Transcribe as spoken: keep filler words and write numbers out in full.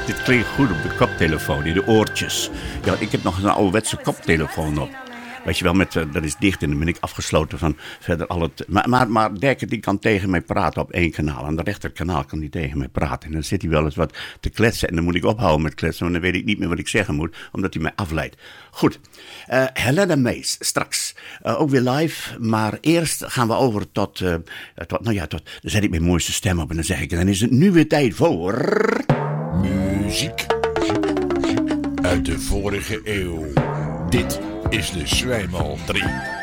Dit klinkt goed op de koptelefoon, in de oortjes. Ja, ik heb nog een ouderwetse koptelefoon op. Weet je wel, met, uh, dat is dicht en dan ben ik afgesloten van verder al het... Maar, maar, maar Dekker die kan tegen mij praten op één kanaal. Aan de rechterkanaal kan hij tegen mij praten. En dan zit hij wel eens wat te kletsen. En dan moet ik ophouden met kletsen, want dan weet ik niet meer wat ik zeggen moet. Omdat hij mij afleidt. Goed, uh, Helena Mees, straks. Uh, ook weer live, maar eerst gaan we over tot... Uh, tot nou ja, tot, dan zet ik mijn mooiste stem op en dan zeg ik... En dan is het nu weer tijd voor... Muziek uit de vorige eeuw. Dit is de Zwijmal drie.